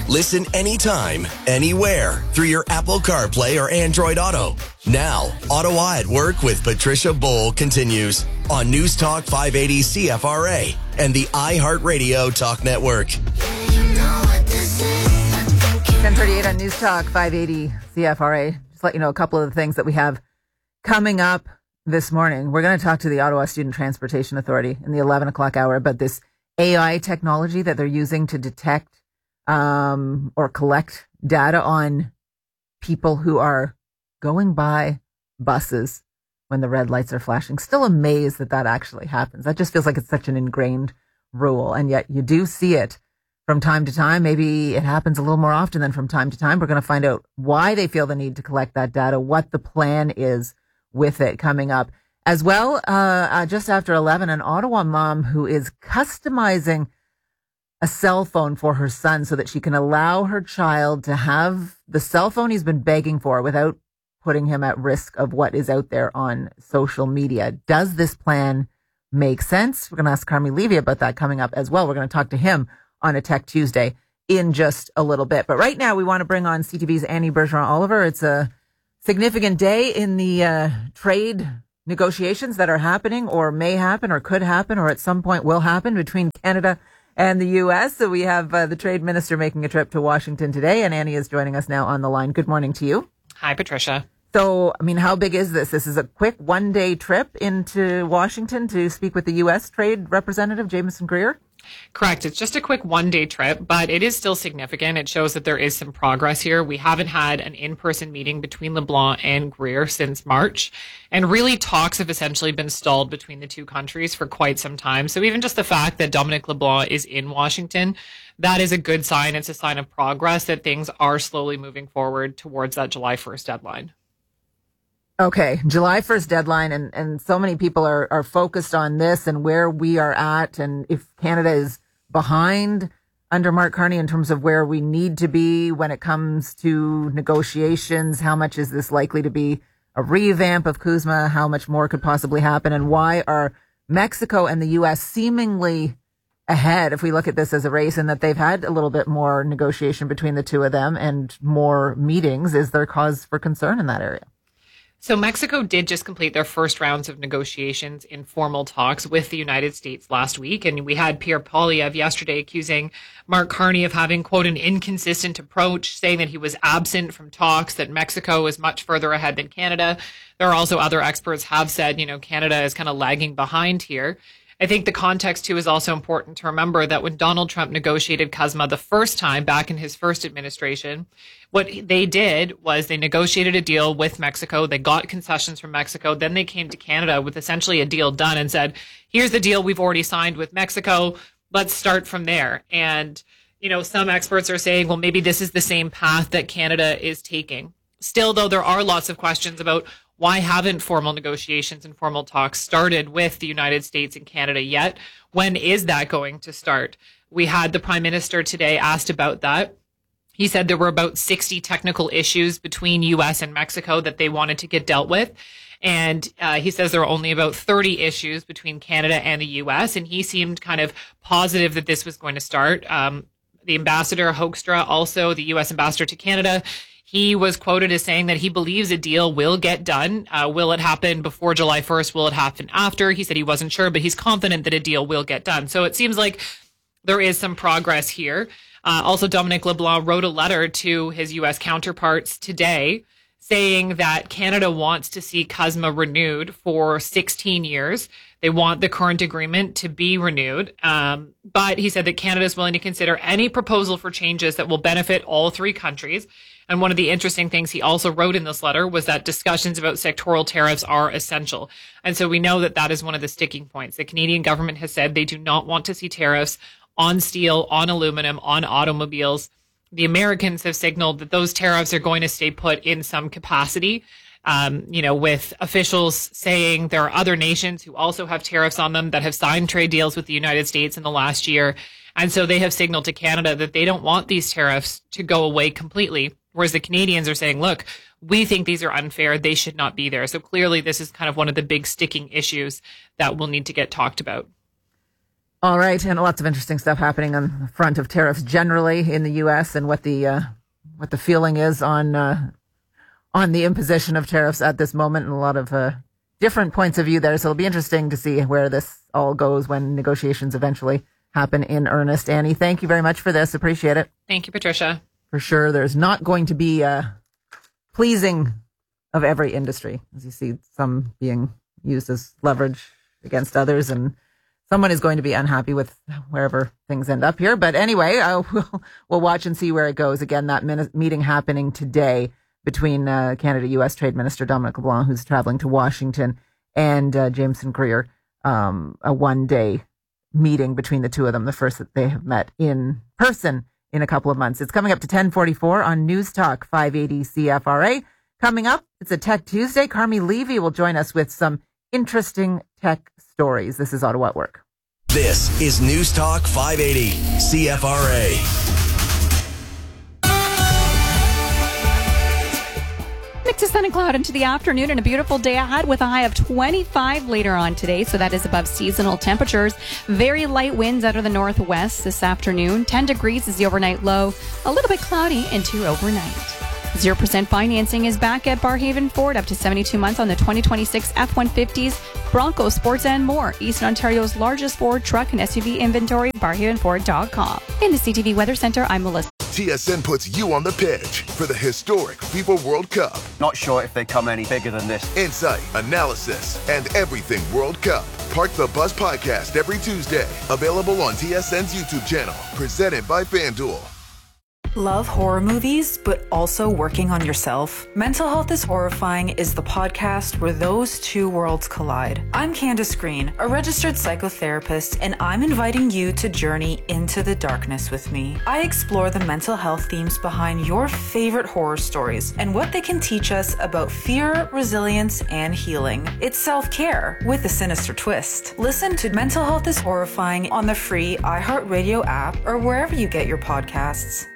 Listen anytime, anywhere through your Apple CarPlay or Android Auto. Now, Ottawa at Work with Patricia Bowl continues on News Talk 580 CFRA and the iHeartRadio Talk Network. 10:38 on News Talk 580 CFRA. Just let you know a couple of the things that we have coming up this morning. We're going to talk to the Ottawa Student Transportation Authority in the 11 o'clock hour about this AI technology that they're using to detect or collect data on people who are going by buses when the red lights are flashing. Still amazed that that actually happens. That just feels like it's such an ingrained rule, and yet you do see it from time to time. Maybe it happens a little more often than from time to time. We're going to find out why they feel the need to collect that data, what the plan is with it coming up. As well, just after 11, an Ottawa mom who is customizing a cell phone for her son so that she can allow her child to have the cell phone he's been begging for without putting him at risk of what is out there on social media. Does this plan make sense? We're going to ask Carmi Levy about that coming up as well. We're going to talk to him on a Tech Tuesday in just a little bit. But right now we want to bring on CTV's Annie Bergeron-Oliver. It's a significant day in the trade negotiations that are happening or may happen or could happen or at some point will happen between Canada and the U.S. So we have the trade minister making a trip to Washington today, and Annie is joining us now on the line. Good morning to you. Hi, Patricia. So, I mean, how big is this? This is a quick one-day trip into Washington to speak with the U.S. Trade Representative, Jamieson Greer? Correct. It's just a quick one-day trip, but it is still significant. It shows that there is some progress here. We haven't had an in-person meeting between LeBlanc and Greer since March, and really talks have essentially been stalled between the two countries for quite some time. So even just the fact that Dominic LeBlanc is in Washington, that is a good sign. It's a sign of progress that things are slowly moving forward towards that July 1st deadline. Okay, July 1st deadline, and so many people are focused on this and where we are at, and if Canada is behind under Mark Carney in terms of where we need to be when it comes to negotiations. How much is this likely to be a revamp of CUSMA? How much more could possibly happen? And why are Mexico and the U.S. seemingly ahead if we look at this as a race, and that they've had a little bit more negotiation between the two of them and more meetings? Is there cause for concern in that area? So Mexico did just complete their first rounds of negotiations in formal talks with the United States last week. And we had Pierre Poilievre yesterday accusing Mark Carney of having, quote, an inconsistent approach, saying that he was absent from talks, that Mexico is much further ahead than Canada. There are also other experts have said, Canada is kind of lagging behind here. I think the context, too, is also important to remember that when Donald Trump negotiated CUSMA the first time back in his first administration, what they did was they negotiated a deal with Mexico. They got concessions from Mexico. Then they came to Canada with essentially a deal done and said, here's the deal we've already signed with Mexico. Let's start from there. And, some experts are saying, well, maybe this is the same path that Canada is taking. Still, though, there are lots of questions about why haven't formal negotiations and formal talks started with the United States and Canada yet? When is that going to start? We had the Prime Minister today asked about that. He said there were about 60 technical issues between U.S. and Mexico that they wanted to get dealt with. And he says there are only about 30 issues between Canada and the U.S. And he seemed kind of positive that this was going to start. The Ambassador Hoekstra, also the U.S. Ambassador to Canada, he was quoted as saying that he believes a deal will get done. Will it happen before July 1st? Will it happen after? He said he wasn't sure, but he's confident that a deal will get done. So it seems like there is some progress here. Also, Dominic LeBlanc wrote a letter to his U.S. counterparts today saying that Canada wants to see CUSMA renewed for 16 years. They want the current agreement to be renewed. But he said that Canada is willing to consider any proposal for changes that will benefit all three countries. And one of the interesting things he also wrote in this letter was that discussions about sectoral tariffs are essential. And so we know that that is one of the sticking points. The Canadian government has said they do not want to see tariffs on steel, on aluminum, on automobiles. The Americans have signaled that those tariffs are going to stay put in some capacity. With officials saying there are other nations who also have tariffs on them that have signed trade deals with the United States in the last year. And so they have signaled to Canada that they don't want these tariffs to go away completely. Whereas the Canadians are saying, look, we think these are unfair. They should not be there. So clearly this is kind of one of the big sticking issues that will need to get talked about. All right, and lots of interesting stuff happening on the front of tariffs generally in the U.S. and what the feeling is on the imposition of tariffs at this moment, and a lot of different points of view there. So it'll be interesting to see where this all goes when negotiations eventually happen in earnest. Annie, thank you very much for this. Appreciate it. Thank you, Patricia. For sure, there's not going to be pleasing of every industry, as you see some being used as leverage against others, and someone is going to be unhappy with wherever things end up here. But anyway, we'll watch and see where it goes. Again, that meeting happening today between Canada-U.S. Trade Minister Dominic LeBlanc, who's traveling to Washington, and Jameson Greer, a one-day meeting between the two of them, the first that they have met in person in a couple of months. It's coming up to 10:44 on News Talk 580 CFRA. Coming up, it's a Tech Tuesday. Carmi Levy will join us with some interesting tech stories. This is Ottawa at Work. This is News Talk 580 CFRA. Mix of sun and cloud into the afternoon and a beautiful day ahead with a high of 25 later on today. So that is above seasonal temperatures. Very light winds out of the northwest this afternoon. 10 degrees is the overnight low. A little bit cloudy into overnight. 0% financing is back at Barhaven Ford up to 72 months on the 2026 F-150s, Bronco Sports and more. Eastern Ontario's largest Ford truck and SUV inventory, barhavenford.com. In the CTV Weather Center, I'm Melissa. TSN puts you on the pitch for the historic FIFA World Cup. Not sure if they come any bigger than this. Insight, analysis, and everything World Cup. Park the Bus podcast every Tuesday. Available on TSN's YouTube channel. Presented by FanDuel. Love horror movies, but also working on yourself? Mental Health is Horrifying is the podcast where those two worlds collide. I'm Candace Green, a registered psychotherapist, and I'm inviting you to journey into the darkness with me. I explore the mental health themes behind your favorite horror stories and what they can teach us about fear, resilience, and healing. It's self-care with a sinister twist. Listen to Mental Health is Horrifying on the free iHeartRadio app or wherever you get your podcasts.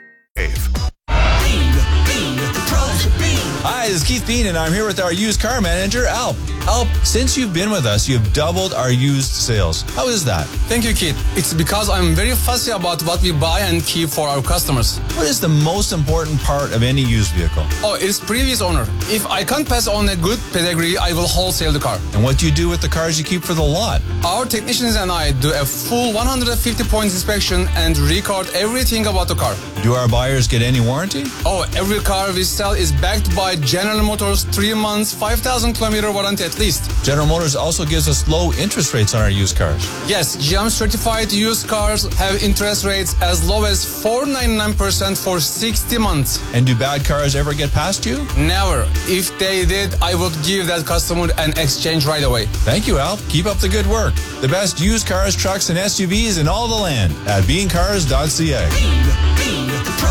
Hi, this is Keith Bean, and I'm here with our used car manager, Alp. Alp, since you've been with us, you've doubled our used sales. How is that? Thank you, Keith. It's because I'm very fussy about what we buy and keep for our customers. What is the most important part of any used vehicle? Oh, it's previous owner. If I can't pass on a good pedigree, I will wholesale the car. And what do you do with the cars you keep for the lot? Our technicians and I do a full 150-point inspection and record everything about the car. Do our buyers get any warranty? Oh, every car we sell is backed by General Motors 3 months, 5,000 kilometer warranty at least. General Motors also gives us low interest rates on our used cars. Yes, GM certified used cars have interest rates as low as 4.99% for 60 months. And do bad cars ever get past you? Never. If they did, I would give that customer an exchange right away. Thank you, Al. Keep up the good work. The best used cars, trucks, and SUVs in all the land at beancars.ca.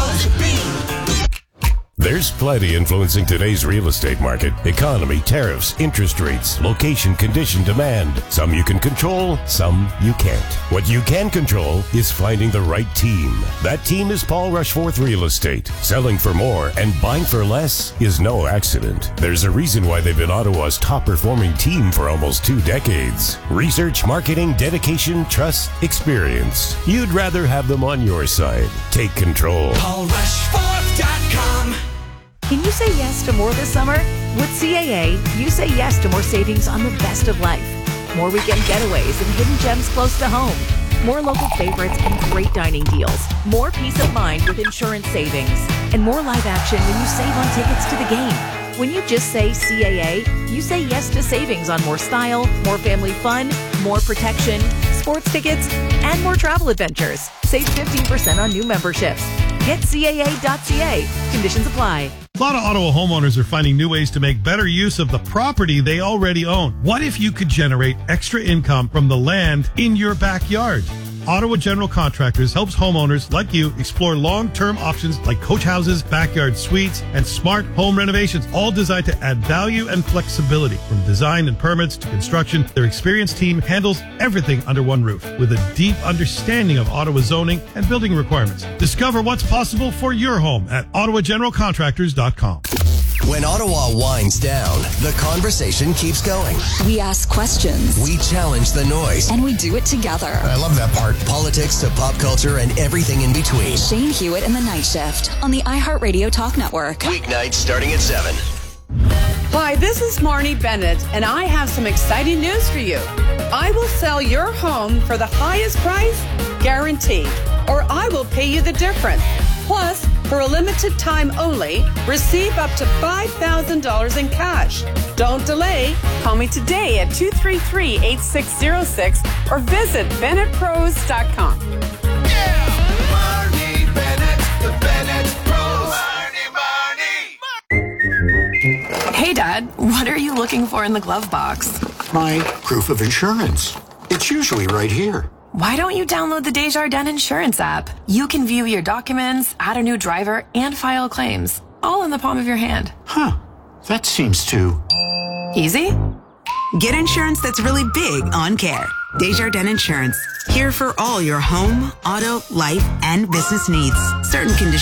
There's plenty influencing today's real estate market. Economy, tariffs, interest rates, location, condition, demand. Some you can control, some you can't. What you can control is finding the right team. That team is Paul Rushforth Real Estate. Selling for more and buying for less is no accident. There's a reason why they've been Ottawa's top performing team for almost 2 decades. Research, marketing, dedication, trust, experience. You'd rather have them on your side. Take control. PaulRushforth.com. Can you say yes to more this summer? With CAA, you say yes to more savings on the best of life. More weekend getaways and hidden gems close to home. More local favorites and great dining deals. More peace of mind with insurance savings. And more live action when you save on tickets to the game. When you just say CAA, you say yes to savings on more style, more family fun, more protection, sports tickets, and more travel adventures. Save 15% on new memberships. Get CAA.ca. Conditions apply. A lot of Ottawa homeowners are finding new ways to make better use of the property they already own. What if you could generate extra income from the land in your backyard? Ottawa General Contractors helps homeowners like you explore long-term options like coach houses, backyard suites, and smart home renovations, all designed to add value and flexibility. From design and permits to construction, their experienced team handles everything under one roof with a deep understanding of Ottawa zoning and building requirements. Discover what's possible for your home at OttawaGeneralContractors.com. When Ottawa winds down, the conversation keeps going. We ask questions. We challenge the noise. And we do it together. I love that part. Politics to pop culture and everything in between. Shane Hewitt in the Night Shift on the iHeartRadio Talk Network. Weeknights starting at 7. Hi, this is Marnie Bennett, and I have some exciting news for you. I will sell your home for the highest price, guaranteed, or I will pay you the difference. Plus, for a limited time only, receive up to $5,000 in cash. Don't delay. Call me today at 233-8606 or visit BennettPros.com. Marnie Bennett, the Bennett Pros. Marnie. Hey, Dad, what are you looking for in the glove box? My proof of insurance. It's usually right here. Why don't you download the Desjardins Insurance app? You can view your documents, add a new driver, and file claims, all in the palm of your hand. Huh. That seems too... easy? Get insurance that's really big on care. Desjardins Insurance. Here for all your home, auto, life, and business needs. Certain conditions